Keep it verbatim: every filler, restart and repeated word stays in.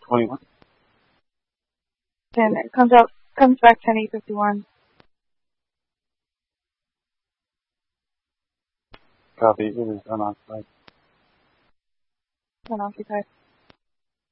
twenty-one. ten. It comes out, comes back ten eight fifty-one. Copy. It is unoccupied. Unoccupied.